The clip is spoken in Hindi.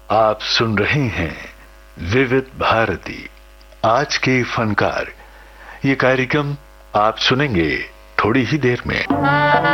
आप सुन रहे हैं विविध भारती आज के फनकार। ये कार्यक्रम आप सुनेंगे थोड़ी ही देर में।